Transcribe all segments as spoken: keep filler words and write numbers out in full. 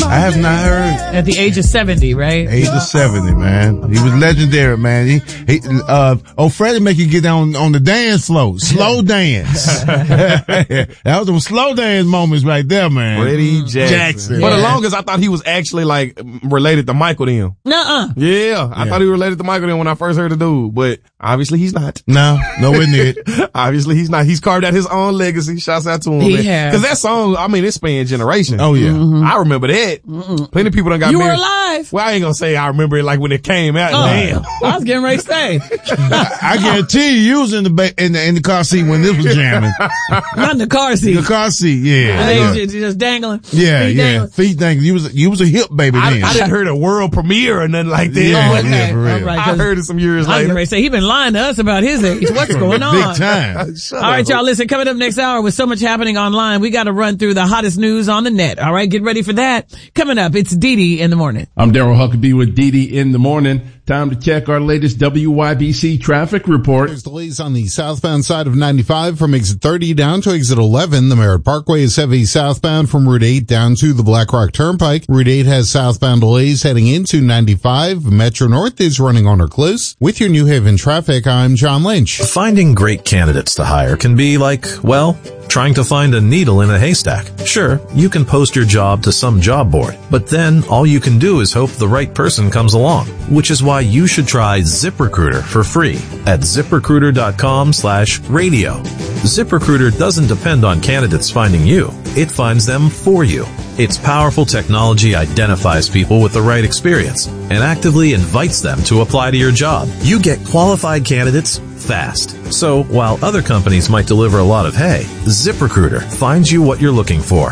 I have not heard. At the age of seventy, right? Age of seventy, man. He was legendary, man. He, he uh, oh, Freddie make you get down on the dance floor. Slow dance. That was some slow dance moments right there, man. Freddie Jackson. Jackson. For Yeah. the longest, I thought he was actually like related to Michael then. Nuh-uh. Yeah, I Yeah. thought he was related to Michael then when I first heard the dude, but obviously he's not. No, nowhere near it. Obviously he's not. He's carved out his own legacy. Shouts out to him. He man. has. Cause that song, I mean, it spanned generations. Oh, yeah. Mm-hmm. I remember that. Mm-mm. Plenty of people done got You were married. alive. Well, I ain't gonna say I remember it like when it came out. Oh, Damn. I was getting ready to say. I guarantee you, you was in the, ba- in the in the car seat when this was jamming. Not in the car seat. The car seat, yeah. They Yeah, just, just dangling. yeah. Feet yeah. dangling. Feet dangling. You was, you was a hip baby I, then. I didn't hear a world premiere or nothing like that. Yeah, Oh, but okay. yeah, for real. All right, I 'cause heard it some years I was getting later. ready to say, he been lying to us about his age. What's going on? Big time. Shut All right, up. y'all, listen, coming up next hour with so much happening online, we got to run through the hottest news on the net. All right, get ready for that. Coming up, it's Dee Dee in the morning. I'm Daryl Huckabee with Dee Dee in the morning. Time to check our latest W Y B C traffic report. There's delays on the southbound side of ninety-five from exit thirty down to exit eleven. The Merritt Parkway is heavy southbound from Route eight down to the Black Rock Turnpike. Route eight has southbound delays heading into ninety-five. Metro North is running on or close. With your New Haven traffic, I'm John Lynch. Finding great candidates to hire can be like, well, trying to find a needle in a haystack. Sure, you can post your job to some job board, but then all you can do is hope the right person comes along, which is why you should try ZipRecruiter for free at ZipRecruiter.com slash radio. ZipRecruiter doesn't depend on candidates finding you. It finds them for you. Its powerful technology identifies people with the right experience and actively invites them to apply to your job. You get qualified candidates fast. So while other companies might deliver a lot of hay, ZipRecruiter finds you what you're looking for.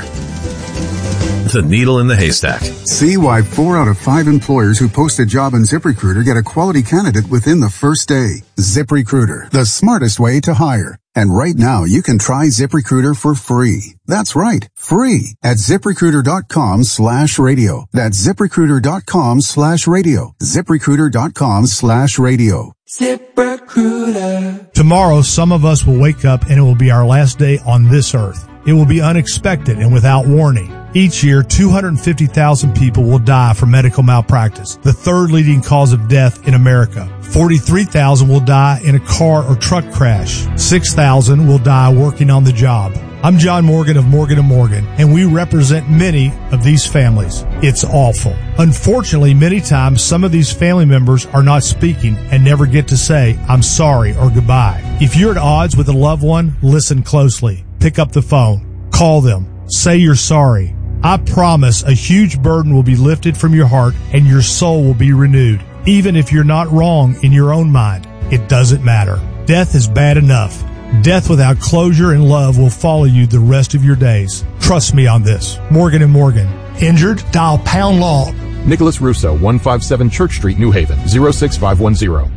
The needle in the haystack. See why four out of five employers who post a job on ZipRecruiter get a quality candidate within the first day. ZipRecruiter, the smartest way to hire. And right now, you can try ZipRecruiter for free. That's right, free at ZipRecruiter.com slash radio. That's ZipRecruiter.com slash radio. ZipRecruiter.com slash radio. ZipRecruiter. Tomorrow, some of us will wake up and it will be our last day on this earth. It will be unexpected and without warning. Each year, two hundred fifty thousand people will die from medical malpractice, the third leading cause of death in America. forty-three thousand will die in a car or truck crash. six thousand will die working on the job. I'm John Morgan of Morgan and Morgan, and we represent many of these families. It's awful. Unfortunately, many times some of these family members are not speaking and never get to say, I'm sorry or goodbye. If you're at odds with a loved one, listen closely. Pick up the phone. Call them. Say you're sorry. I promise a huge burden will be lifted from your heart and your soul will be renewed. Even if you're not wrong in your own mind, it doesn't matter. Death is bad enough. Death without closure and love will follow you the rest of your days. Trust me on this. Morgan and Morgan. Injured? Dial pound law. Nicholas Russo, one fifty-seven Church Street, New Haven, zero six five one zero.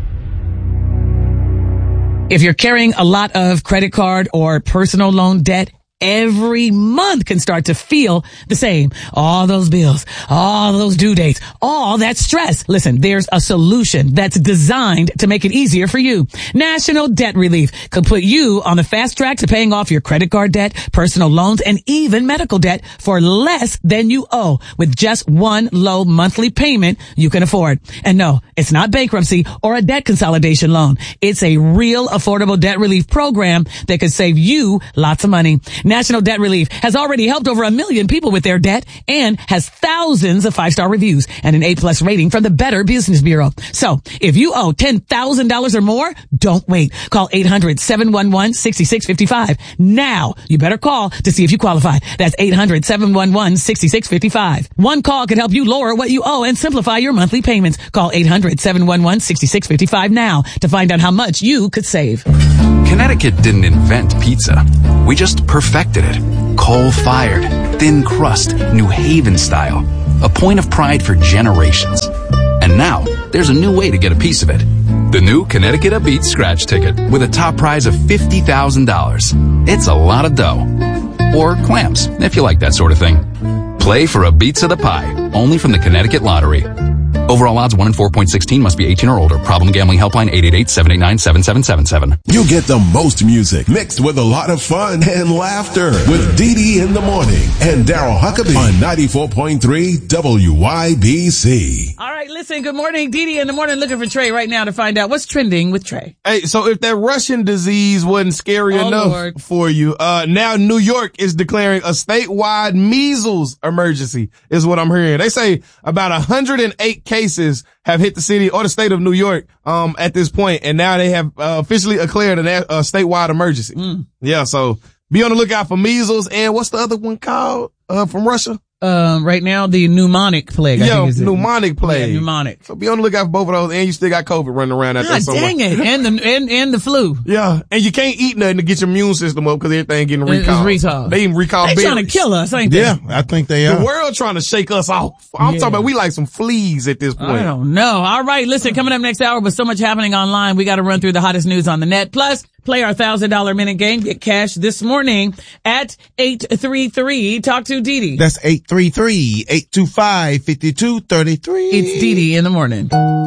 If you're carrying a lot of credit card or personal loan debt, every month can start to feel the same. All those bills, all those due dates, all that stress. Listen, there's a solution that's designed to make it easier for you. National Debt Relief could put you on the fast track to paying off your credit card debt, personal loans, and even medical debt for less than you owe with just one low monthly payment you can afford. And no, it's not bankruptcy or a debt consolidation loan. It's a real affordable debt relief program that could save you lots of money. National Debt Relief has already helped over a million people with their debt and has thousands of five-star reviews and an A-plus rating from the Better Business Bureau. So if you owe ten thousand dollars or more, don't wait. Call eight hundred, seven one one, six six five five. Now, you better call to see if you qualify. That's eight hundred, seven one one, six six five five. One call can help you lower what you owe and simplify your monthly payments. Call eight hundred, seven one one, six six five five now to find out how much you could save. Connecticut didn't invent pizza. We just perfected it. Coal-fired, thin crust, New Haven style. A point of pride for generations. And now, there's a new way to get a piece of it. The new Connecticut A Beat scratch ticket with a top prize of fifty thousand dollars. It's a lot of dough. Or clams, if you like that sort of thing. Play for a Beats of the Pie, only from the Connecticut Lottery. Overall odds one in four point one six must be eighteen or older. Problem gambling helpline eight eight eight, seven eight nine, seven seven seven seven. You get the most music mixed with a lot of fun and laughter with Dee Dee in the morning and Daryl Huckabee on ninety-four point three W Y B C. All right, listen, good morning. Dee Dee in the morning looking for Trey right now to find out what's trending with Trey. Hey, so if that Russian disease wasn't scary Oh, enough Lord. for you, uh, now New York is declaring a statewide measles emergency is what I'm hearing. They say about one hundred eight cases have hit the city or the state of New York, um, at this point, and now they have uh, officially declared a, a statewide emergency. Mm. Yeah, so be on the lookout for measles and what's the other one called, uh, from Russia? Um, right now, the pneumonic plague. I Yeah, think is it. pneumonic plague. Yeah, pneumonic. So be on the lookout for both of those, and you still got COVID running around out there God somewhere. dang it. And the, and, and the flu. Yeah, and you can't eat nothing to get your immune system up because everything getting It's recalled. recalled. They even recall They berries. trying to kill us, ain't they? Yeah, I think they The are. world trying to shake us off. I'm Yeah. talking about we like some fleas at this point. I don't know. All right, listen, coming up next hour with so much happening online, we got to run through the hottest news on the net. Plus, play our one thousand dollars minute game, get cash this morning at eight three three. Talk to Dee Dee. That's eight three three, eight two five, five two three three. It's Dee Dee in the morning.